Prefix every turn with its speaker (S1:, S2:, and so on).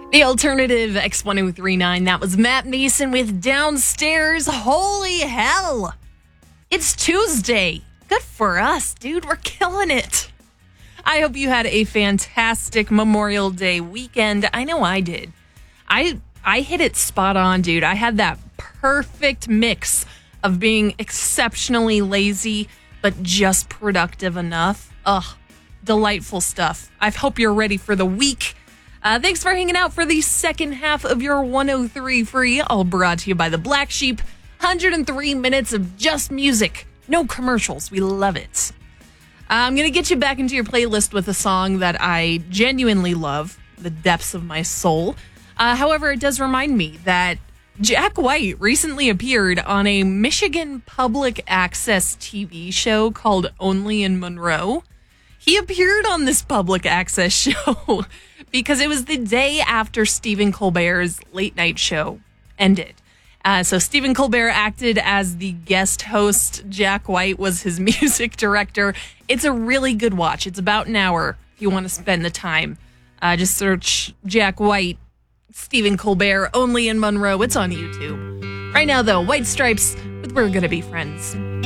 S1: The alternative X1039, that was Matt Mason with Downstairs. Holy hell. It's Tuesday. Good for us, dude. We're killing it. I hope you had a fantastic Memorial Day weekend. I know I did. I hit it spot on, dude. I had that perfect mix of being exceptionally lazy, but just productive enough. Ugh, delightful stuff. I hope you're ready for the week. Thanks for hanging out for the second half of your 103 Free, all brought to you by the Black Sheep. 103 minutes of just music. No commercials. We love it. I'm going to get you back into your playlist with a song that I genuinely love, the depths of my soul. However, it does remind me that Jack White recently appeared on a Michigan public access TV show called Only in Monroe. He appeared on this public access show because it was the day after Stephen Colbert's late night show ended. So Stephen Colbert acted as the guest host. Jack White was his music director. It's a really good watch. It's about an hour if you want to spend the time. Just search Jack White, Stephen Colbert, Only in Monroe. It's on YouTube. Right now, though, White Stripes with We're Gonna Be Friends.